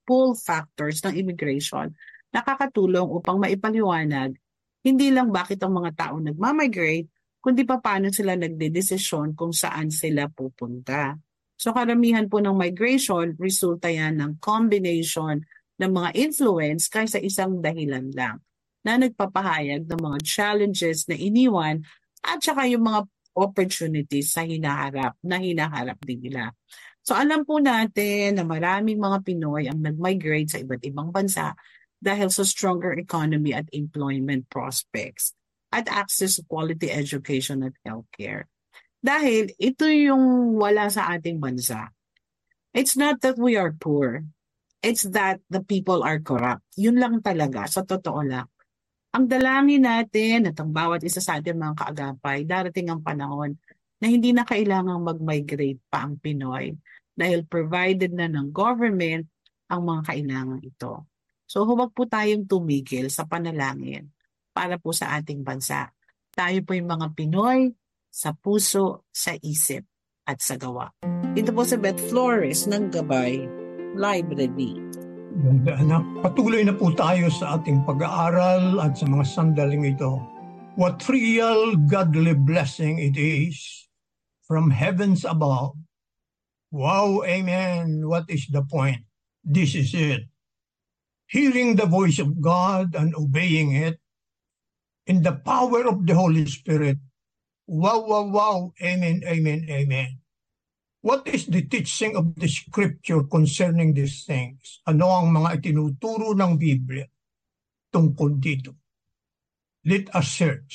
pull factors ng immigration nakakatulong upang maipaliwanag hindi lang bakit ang mga tao nagmamigrate, kundi pa paano sila nagdedesisyon kung saan sila pupunta. So karamihan po ng migration, resulta yan ng combination ng mga influence kaysa isang dahilan lang na nagpapahayag ng mga challenges na iniwan at saka yung mga opportunities sa hinaharap din nila. So alam po natin na maraming mga Pinoy ang nag-migrate sa iba't ibang bansa dahil sa stronger economy at employment prospects at access to quality education at healthcare. Dahil ito yung wala sa ating bansa. It's not that we are poor. It's that the people are corrupt. Yun lang talaga, sa totoo lang. Ang dalangin natin at ang bawat isa sa ating mga kaagapay, darating ang panahon na hindi na kailangang mag-migrate pa ang Pinoy dahil provided na ng government ang mga kailangan ito. So huwag po tayong tumigil sa panalangin para po sa ating bansa. Tayo po yung mga Pinoy sa puso, sa isip, at sa gawa. Ito po si Beth Flores ng Gabay Library. Ganda anak, patuloy na po tayo sa ating pag-aaral at sa mga sandaling ito. What real godly blessing it is from heavens above. Wow, amen. What is the point? This is it. Hearing the voice of God and obeying it in the power of the Holy Spirit. Wow, wow, wow. Amen, amen, amen. What is the teaching of the Scripture concerning these things? Ano ang mga itinuturo ng Biblia tungkol dito? Let us search.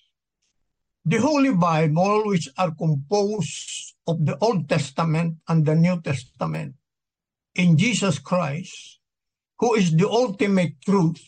The Holy Bible, which are composed of the Old Testament and the New Testament, in Jesus Christ, who is the ultimate truth.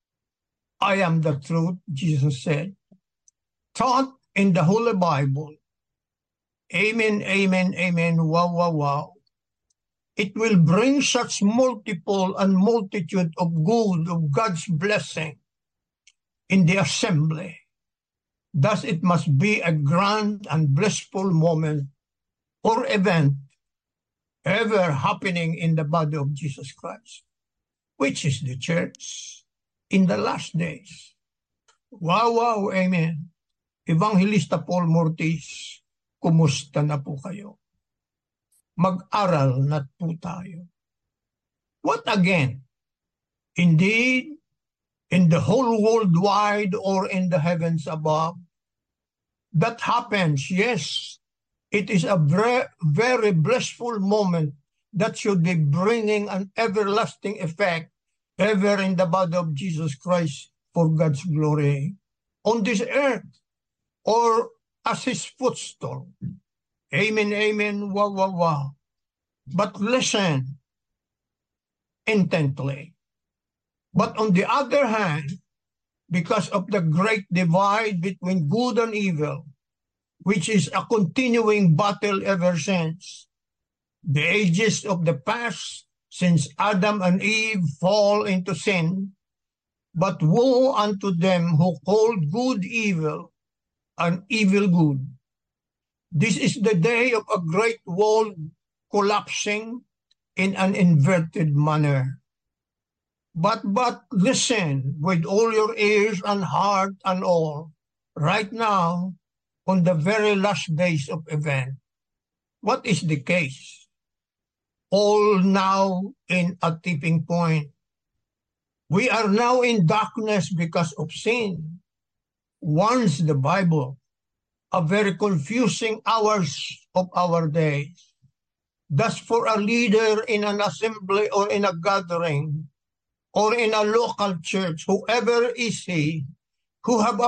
I am the truth, Jesus said. Taught in the Holy Bible. Amen, amen, amen, wow, wow, wow. It will bring such multiple and multitude of good, of God's blessing in the assembly. Thus it must be a grand and blissful moment or event ever happening in the body of Jesus Christ, which is the church in the last days. Wow, wow, amen. Evangelista Paul Mortis, kumusta na po kayo? Mag-aral na po tayo. What again? Indeed, in the whole world wide or in the heavens above, that happens, yes. It is a very blissful moment that should be bringing an everlasting effect ever in the body of Jesus Christ for God's glory on this earth or as his footstool. Amen, amen, wow, wow, wow. But listen intently. But on the other hand, because of the great divide between good and evil, which is a continuing battle ever since the ages of the past, since Adam and Eve fall into sin, but woe unto them who called good evil and evil good. This is the day of a great world collapsing in an inverted manner. But listen with all your ears and heart and all, right now, on the very last days of event. What is the case? All now in a tipping point. We are now in darkness because of sin. Once the Bible, a very confusing hours of our days. Thus for a leader in an assembly or in a gathering or in a local church, whoever is he, who have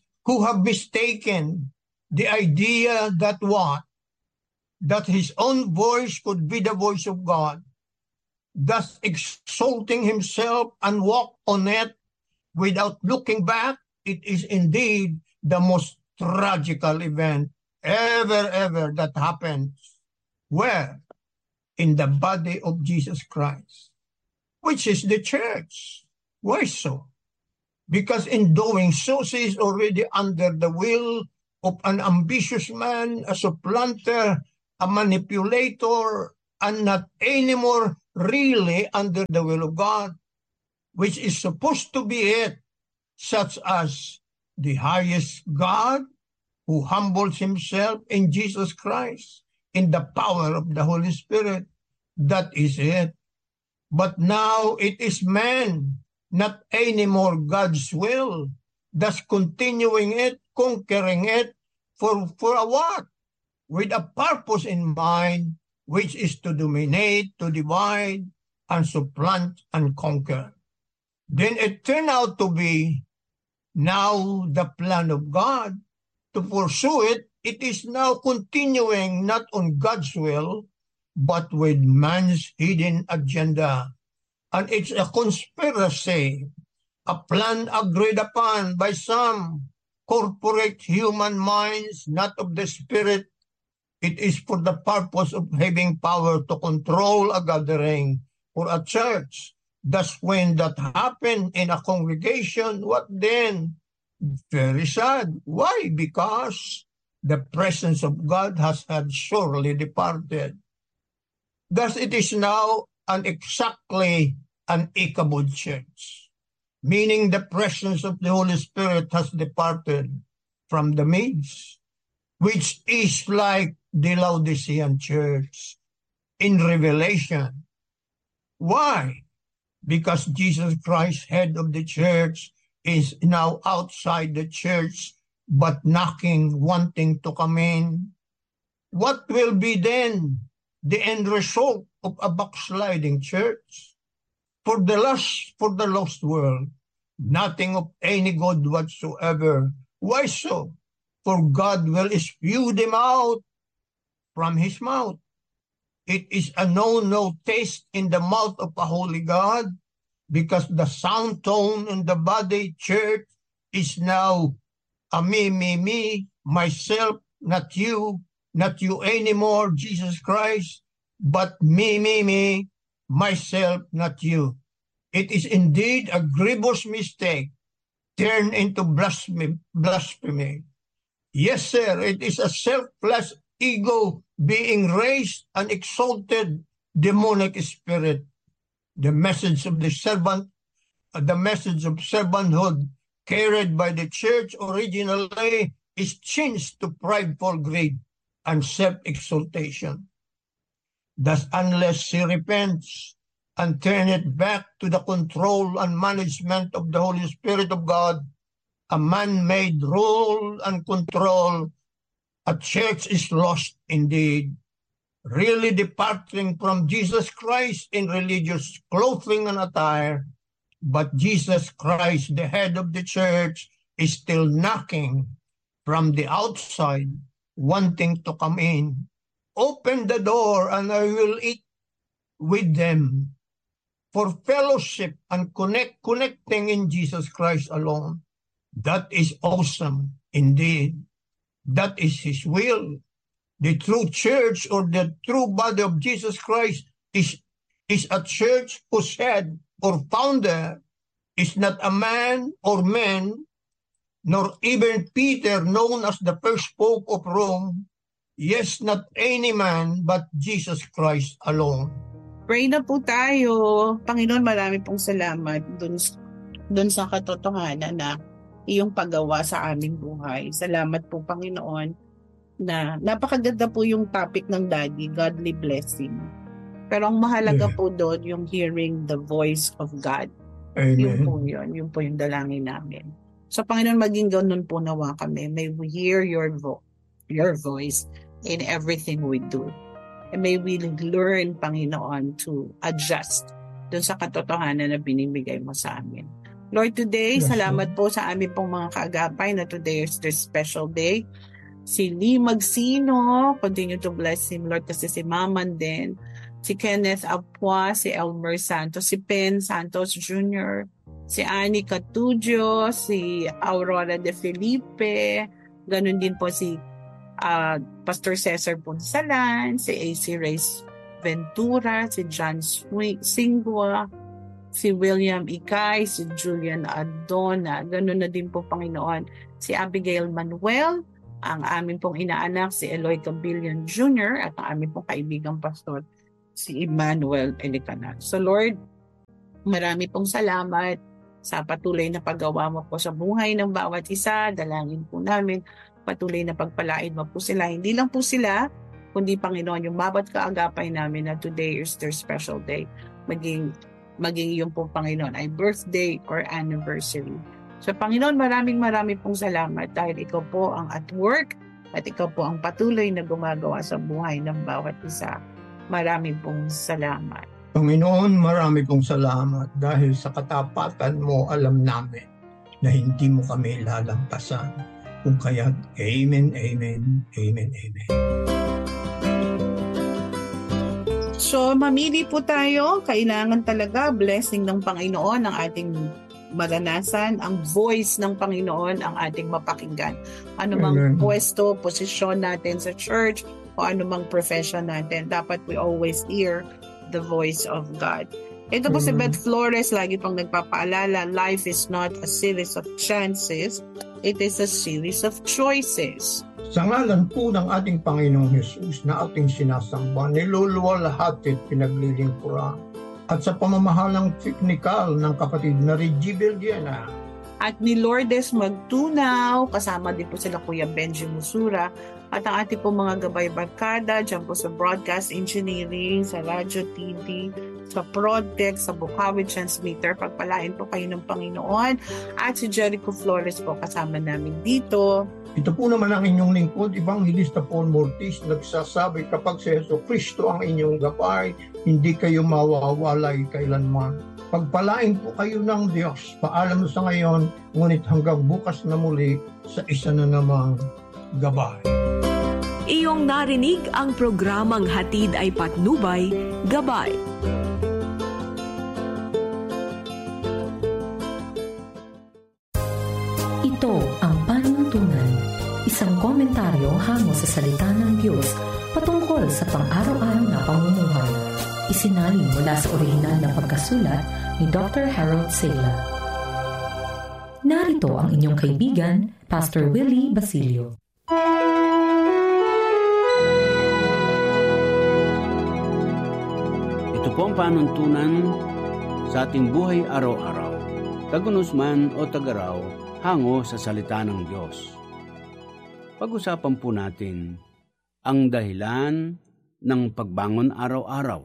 mistaken the idea that what? That his own voice could be the voice of God, thus exalting himself and walk on it without looking back. It is indeed the most tragical event ever that happens. Where? In the body of Jesus Christ, which is the church. Why so? Because in doing so, she is already under the will of an ambitious man, a supplanter, a manipulator, and not anymore really under the will of God, which is supposed to be it, such as the highest God who humbles himself in Jesus Christ in the power of the Holy Spirit. That is it. But now it is man, not anymore God's will, thus continuing it, conquering it, for a what? With a purpose in mind, which is to dominate, to divide, and supplant and conquer. Then it turned out to be now the plan of God to pursue it. It is now continuing not on God's will, but with man's hidden agenda. And it's a conspiracy, a plan agreed upon by some corporate human minds, not of the Spirit. It is for the purpose of having power to control a gathering or a church. Thus, when that happened in a congregation, what then? Very sad. Why? Because the presence of God had surely departed. Thus, it is now exactly an Ichabod church, meaning the presence of the Holy Spirit has departed from the midst, which is like the Laodicean church in Revelation. Why? Because Jesus Christ, head of the church, is now outside the church, but knocking, wanting to come in. What will be then the end result of a backsliding church? For the lost world, nothing of any good whatsoever. Why so? For God will spew them out from his mouth. It is a no taste in the mouth of a holy God, because the sound tone in the body church is now a me, myself, not you anymore, Jesus Christ, but me, myself, not you. It is indeed a grievous mistake, turned into blasphemy. Yes, sir, it is a selfless ego being raised and exalted demonic spirit. The message of servanthood carried by the church originally is changed to prideful greed and self-exaltation. Thus, unless she repents and turn it back to the control and management of the Holy Spirit of God, a man-made rule and control, a church is lost indeed, really departing from Jesus Christ in religious clothing and attire. But Jesus Christ, the head of the church, is still knocking from the outside, wanting to come in. Open the door and I will eat with them. For fellowship and connecting in Jesus Christ alone. That is awesome indeed. That is his will. The true church or the true body of Jesus Christ is a church whose head or founder is not a man or men, nor even Peter, known as the first Pope of Rome. Yes, not any man, but Jesus Christ alone. Pray na po tayo. Panginoon, marami pong salamat dun sa katotohanan na iyong paggawa sa aming buhay. Salamat po, Panginoon, na napakaganda po yung topic ng Daddy, godly blessing. Pero ang mahalaga po doon, yung hearing the voice of God. Amen. Yun po yung dalangin namin. So, Panginoon, maging ganun po nawa kami. May we hear your voice in everything we do. And may we learn, Panginoon, to adjust dun sa katotohanan na binibigay mo sa amin. Lord, today, salamat po sa amin pong mga kaagapay na today is their special day. Si Lee Magsino, continue to bless him, Lord, kasi si Maman din. Si Kenneth Apua, si Elmer Santos, si Pen Santos Jr., si Annie Catudio, si Aurora de Felipe, ganun din po si Pastor Cesar Punsalan, si AC Reyes Ventura, si John Singwa, si William Ikay, si Julian Adona, ganun na din po, Panginoon, si Abigail Manuel, ang aming pong inaanak, si Eloy Cabillion Jr., at ang aming pong kaibigang pastor, si Emmanuel Elicanan. So Lord, marami pong salamat sa patuloy na paggawa mo po sa buhay ng bawat isa. Dalangin po namin, patuloy na pagpalain mo po sila. Hindi lang po sila, kundi Panginoon, yung bawat kaagapay namin na today is their special day. Maging yung po Panginoon ay birthday or anniversary. So Panginoon, maraming pong salamat dahil ikaw po ang at work at ikaw po ang patuloy na gumagawa sa buhay ng bawat isa. Maraming pong salamat. Panginoon, marami pong salamat dahil sa katapatan mo alam namin na hindi mo kami lalampasan. Kung kaya't amen, amen, amen, amen. So, mamili po tayo. Kailangan talaga blessing ng Panginoon ang ating maranasan. Ang voice ng Panginoon ang ating mapakinggan. Ano mang pwesto, posisyon natin sa church o ano mang profession natin, dapat we always hear the voice of God. Ito po si Beth Flores, lagi pang nagpapaalala, life is not a series of chances, it is a series of choices. Sa ngalan po ng ating Panginoong Hesus na ating sinasamba, niluluwalhati at pinaglilingkuran, at sa pamamahalang teknikal ng kapatid na Reggie Belgiana, at ni Lourdes Magtunaw, kasama din po sila Kuya Benji Musura, at ang ating po mga gabay barkada dyan po sa broadcast engineering, sa radio, TV, sa Prodtech, sa Bukawi Transmitter. Pagpalain po kayo ng Panginoon. At si Jericho Flores po kasama namin dito. Ito po naman ang inyong lingkod, Evangelista Paul Mortis, nagsasabi, kapag si Jesu Kristo ang inyong gabay, hindi kayo mawawalay kailanman. Pagpalain po kayo ng Diyos. Paalam sa ngayon, ngunit hanggang bukas na muli sa isa na namang gabay. Iyong narinig ang programang Hatid ay Patnubay, Gabay. Ito ang panuntunan, isang komentaryo hango sa salita ng Diyos patungkol sa pang-araw-araw na pamumuhay. Isinalin mula sa orihinal na pagkasulat ni Dr. Harold Sala. Narito ang inyong kaibigan, Pastor Willie Basilio. Ito po ang panuntunan sa ating buhay araw-araw. Tagunos man o tagaraw, hango sa salita ng Diyos. Pag-usapan po natin ang dahilan ng pagbangon araw-araw.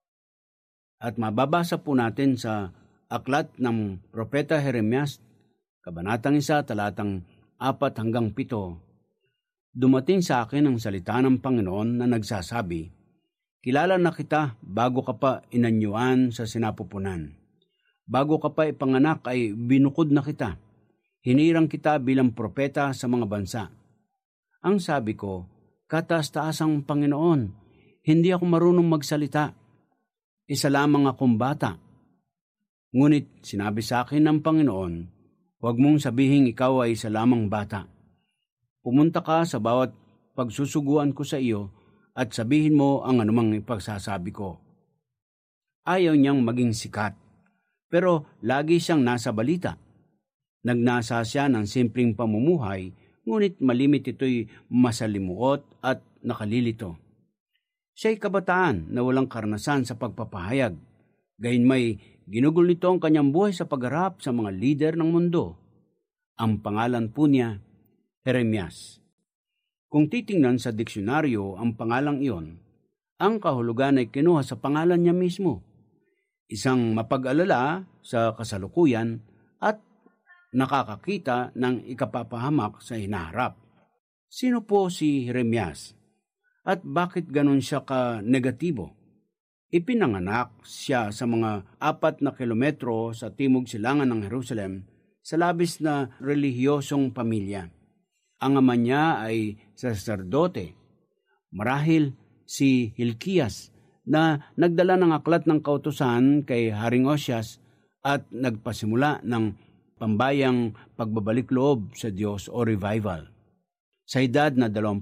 At mababasa po natin sa aklat ng Propeta Jeremias, Kabanatang 1, talatang 4-7. Dumating sa akin ang salita ng Panginoon na nagsasabi, kilala na kita bago ka pa inanyuan sa sinapupunan. Bago ka pa ipanganak ay binukod na kita. Hinirang kita bilang propeta sa mga bansa. Ang sabi ko, kataas-taasang Panginoon, hindi ako marunong magsalita. Isa lamang akong bata. Ngunit sinabi sa akin ng Panginoon, huwag mong sabihin ikaw ay isa lamang bata. Pumunta ka sa bawat pagsusuguan ko sa iyo at sabihin mo ang anumang ipagsasabi ko. Ayaw niyang maging sikat, pero lagi siyang nasa balita. Nagnasa siya ng simpleng pamumuhay, ngunit malimit ito'y masalimuot at nakalilito. Siya'y kabataan na walang karanasan sa pagpapahayag. Gayunmay, ginugol nito ang kanyang buhay sa pagharap sa mga lider ng mundo. Ang pangalan po niya, Jeremias. Kung titingnan sa diksyonaryo ang pangalang iyon, ang kahulugan ay kinuha sa pangalan niya mismo. Isang mapag-alala sa kasalukuyan at nakakakita ng ikapapahamak sa hinaharap. Sino po si Jeremias? At bakit ganon siya ka-negatibo? Ipinanganak siya sa mga 4 na kilometro sa timog silangan ng Jerusalem sa labis na relihiyosong pamilya. Ang ama niya ay saserdote. Marahil si Hilkias na nagdala ng aklat ng kautusan kay Haring Osyas at nagpasimula ng pambayang pagbabalik loob sa Diyos o revival. Sa edad na 21,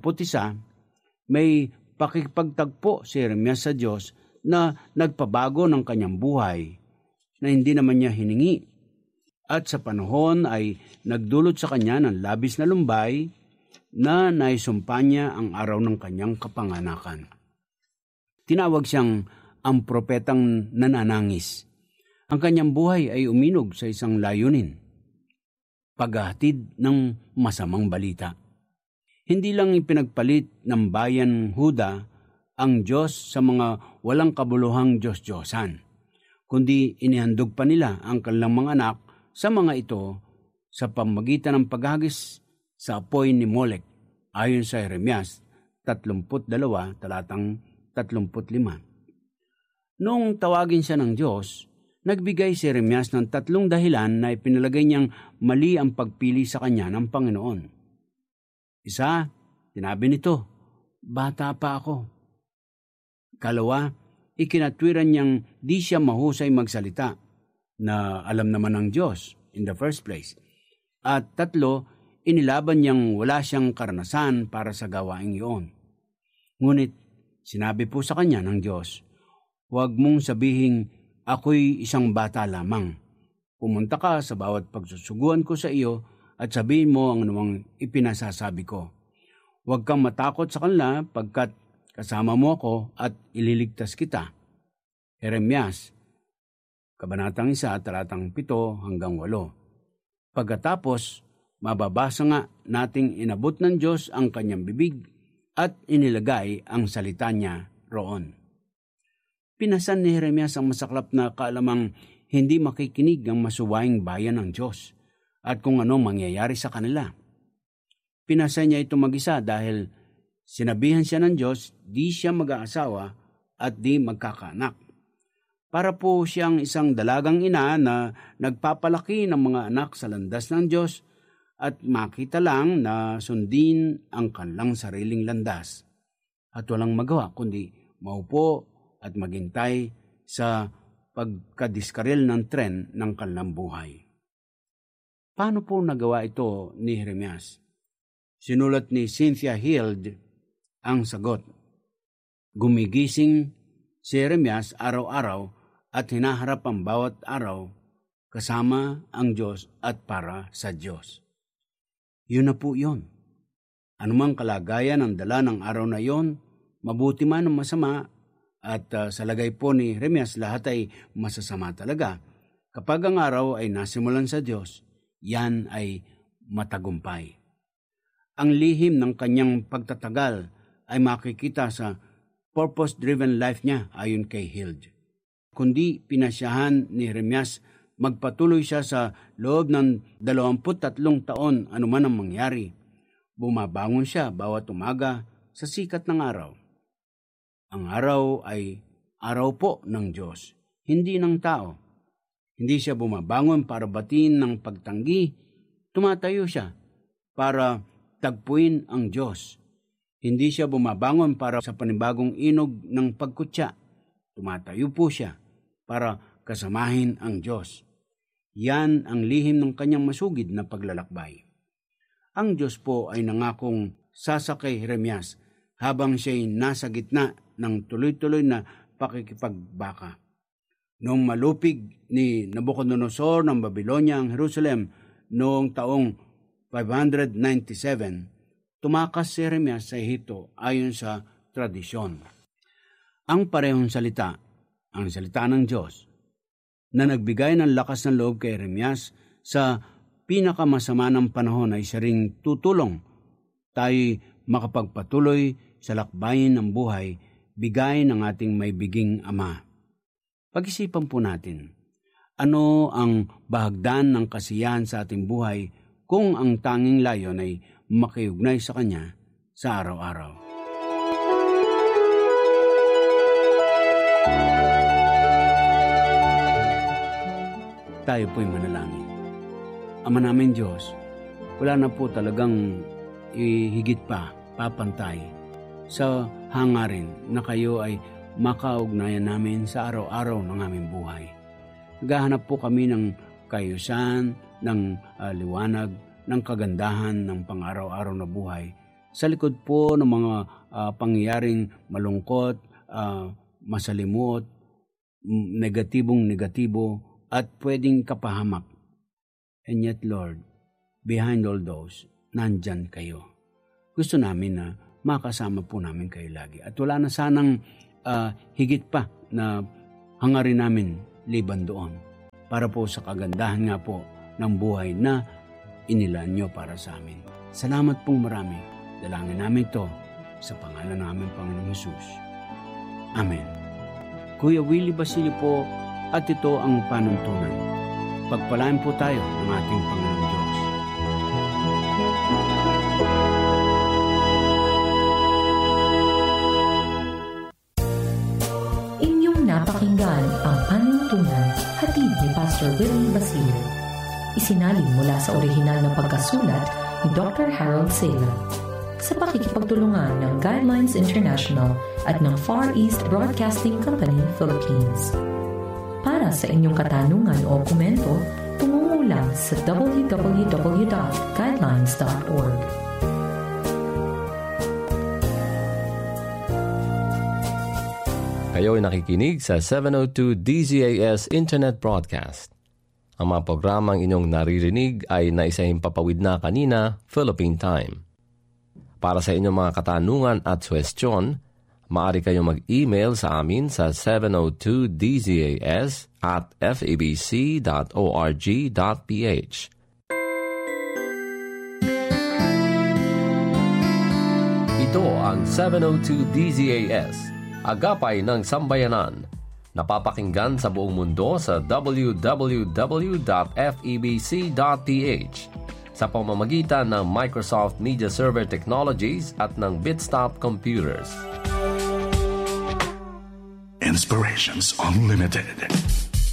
may pakikipagtagpo si Jeremias sa Diyos na nagpabago ng kanyang buhay na hindi naman niya hiningi. At sa panahon ay nagdulot sa kanya ng labis na lumbay na naisumpa niya ang araw ng kanyang kapanganakan. Tinawag siyang ang propetang nananangis. Ang kanyang buhay ay uminog sa isang layunin, paghahatid ng masamang balita. Hindi lang ipinagpalit ng bayan Huda ang Diyos sa mga walang kabuluhang Diyos-Diyosan, kundi inihandog pa nila ang kanilang mga anak sa mga ito sa pamagitan ng paghagis sa apoy ni Molek, ayon sa Jeremias 32, talatang 35. Noong tawagin siya ng Diyos, nagbigay si Jeremias ng 3 dahilan na ipinalagay niyang mali ang pagpili sa kanya ng Panginoon. Isa, sinabi nito, bata pa ako. Kalawa, ikinatwiran niyang di siya mahusay magsalita, na alam naman ng Diyos in the first place. At 3, inilaban niyang wala siyang karanasan para sa gawaing iyon. Ngunit sinabi po sa kanya ng Diyos, huwag mong sabihing ako'y isang bata lamang. Pumunta ka sa bawat pagsusuguan ko sa iyo at sabihin mo ang anumang ipinasasabi ko. Huwag kang matakot sa kanila pagkat kasama mo ako at ililigtas kita. Jeremias, Kabanatang 1, talatang 7-8. Pagkatapos, mababasa nga nating inabot ng Diyos ang kanyang bibig at inilagay ang salita niya roon. Pinasan ni Jeremias ang masaklap na kaalamang hindi makikinig ang masuwaing bayan ng Diyos at kung ano mangyayari sa kanila. Pinasan niya ito mag-isa dahil sinabihan siya ng Diyos, di siya mag-aasawa at di magkakaanak. Para po siyang isang dalagang ina na nagpapalaki ng mga anak sa landas ng Diyos at makita lang na sundin ang kanilang sariling landas. At walang magawa kundi maupo at maghintay sa pagkadiskaril ng tren ng kanilang buhay. Paano po nagawa ito ni Jeremias? Sinulat ni Cynthia Hield ang sagot. Gumigising si Jeremias araw-araw at hinaharap ang bawat araw kasama ang Diyos at para sa Diyos. Yun na po yun. Anumang kalagayan ang dala ng araw na yon, mabuti man o masama, at sa lagay po ni Jeremias lahat ay masasama talaga. Kapag ang araw ay nasimulan sa Diyos, yan ay matagumpay. Ang lihim ng kanyang pagtatagal ay makikita sa purpose-driven life niya ayon kay Hild. Kundi pinasyahan ni Jeremias magpatuloy siya sa loob ng 23 taon anuman ang mangyari. Bumabangon siya bawat umaga sa sikat ng araw. Ang araw ay araw po ng Diyos, hindi ng tao. Hindi siya bumabangon para batiin ng pagtanggi, tumatayo siya para tagpuin ang Diyos. Hindi siya bumabangon para sa panibagong inog ng pagkutya. Tumatayo po siya para kasamahin ang Diyos. Yan ang lihim ng kanyang masugid na paglalakbay. Ang Diyos po ay nangakong sasakay Jeremias habang siya'y nasa gitna ng tuloy-tuloy na pakikipagbaka. Noong malupig ni Nabucodonosor ng Babylonia ang Jerusalem noong taong 597, tumakas si Jeremias sa Ehipto ayon sa tradisyon. Ang parehong salita, ang salita ng Diyos, na nagbigay ng lakas ng loob kay Jeremias sa pinakamasama ng panahon ay siya ring tutulong tayo makapagpatuloy sa lakbayin ng buhay, bigay ng ating maibiging Ama. Pag-isipan po natin, ano ang bahagdan ng kasiyahan sa ating buhay kung ang tanging layon ay makiugnay sa Kanya sa araw-araw. Tayo po'y manalangin. Ama namin Diyos, wala na po talagang higit pa, papantay sa hangarin na kayo ay makaugnayan namin sa araw-araw ng aming buhay. Naghahanap po kami ng kayusan, ng liwanag, ng kagandahan ng pang-araw-araw na buhay. Sa likod po ng mga pangyayaring malungkot, masalimuot, negatibong-negatibo, at pwedeng kapahamak. And yet, Lord, behind all those, nandyan kayo. Gusto namin na makasama po namin kayo lagi. At wala na sanang higit pa na hangarin namin liban doon para po sa kagandahan nga po ng buhay na inilaan nyo para sa amin. Salamat pong marami. Dalangin namin ito sa pangalan namin Panginoong Hesus. Amen. Kuya Willie Basilio po, at ito ang panuntunan. Pagpalain po tayo ng ating Panginoong Diyos. Inyong napakinggan ang panuntunan hatid ni Pastor Willie Basilio. Isinalin mula sa orihinal na pagkasulat ni Dr. Harold Sala sa pakikipagtulungan ng Guidelines International at ng Far East Broadcasting Company, Philippines. Para sa inyong katanungan o komento, tungo lang sa www.guidelines.org. Kayo ay nakikinig sa 702 DZAS Internet Broadcast. Ang mga programang inyong naririnig ay naisahimpapawid na kanina, Philippine Time. Para sa inyong mga katanungan at suwestyon, maaari kayong mag-email sa amin sa 702dzas@fabc.org.ph. Ito ang 702 DZAS, agapay ng sambayanan. Napapakinggan sa buong mundo sa www.febc.ph sa pamamagitan ng Microsoft Media Server Technologies at ng Bitstop Computers. Inspirations Unlimited.